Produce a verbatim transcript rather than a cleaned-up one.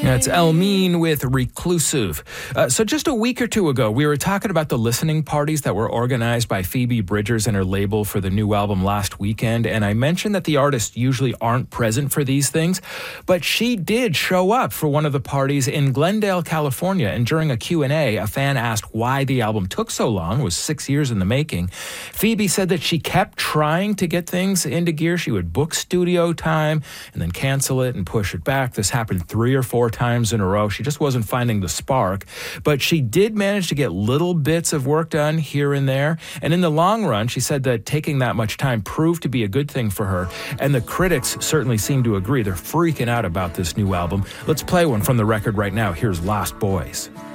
Yeah, it's Elmine with Reclusive. Uh, so just a week or two ago, we were talking about the listening parties that were organized by Phoebe Bridgers and her label for the new album last weekend, and I mentioned that the artists usually aren't present for these things, but she did show up for one of the parties in Glendale, California, and during a Q and A, a fan asked why the album took so long. It was six years in the making. Phoebe said that she kept trying to get things into gear. She would book studio time and then cancel it and push it back. This happened three or four times in a row. She just wasn't finding the spark, but she did manage to get little bits of work done here and there. And in the long run, she said that taking that much time proved to be a good thing for her. And the critics certainly seem to agree. They're freaking out about this new album. Let's play one from the record right now. Here's Lost Boys.